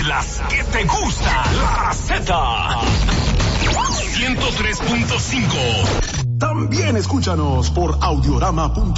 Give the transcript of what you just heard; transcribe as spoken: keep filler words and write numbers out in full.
las que te gusta, la Z. ciento tres punto cinco. También escúchanos por audiorama punto